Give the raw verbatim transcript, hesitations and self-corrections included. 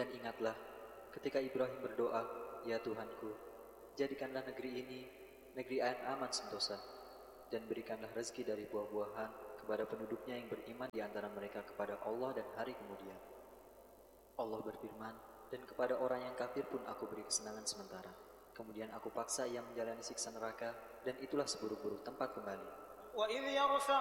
Dan ingatlah ketika Ibrahim berdoa, "Ya Tuhanku, jadikanlah negeri ini negeri yang aman sentosa, dan berikanlah rezeki dari buah-buahan kepada penduduknya yang beriman di antara mereka kepada Allah dan hari kemudian." Allah berfirman, "Dan kepada orang yang kafir pun aku beri kesenangan sementara. Kemudian aku paksa ia menjalani siksa neraka, dan itulah seburuk-buruk tempat kembali."